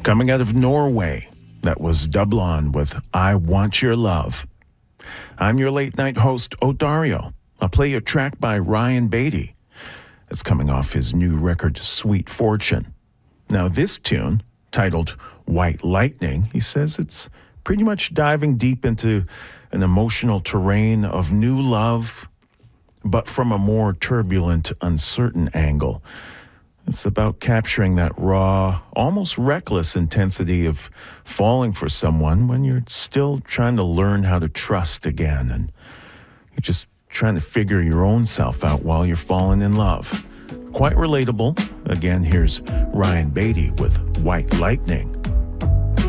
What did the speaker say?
Coming out of Norway, that was Dublon with I Want Your Love. I'm your late night host, Odario. I'll play you a track by Ryan Beatty. It's coming off his new record, Sweet Fortune. Now this tune, titled White Lightning, he says it's pretty much diving deep into an emotional terrain of new love, but from a more turbulent, uncertain angle. It's about capturing that raw, almost reckless intensity of falling for someone when you're still trying to learn how to trust again, and you're just trying to figure your own self out while you're falling in love. Quite relatable. Again, here's Ryan Beatty with White Lightning.